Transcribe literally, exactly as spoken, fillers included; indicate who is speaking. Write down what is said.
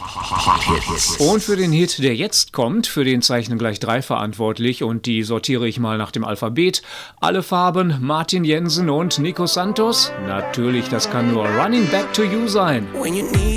Speaker 1: Und für den Hit, der jetzt kommt, für den zeichnen gleich drei verantwortlich und die sortiere ich mal nach dem Alphabet. Alle Farben, Martin Jensen und Nico Santos. Natürlich, das kann nur Running Back to You sein.
Speaker 2: When you need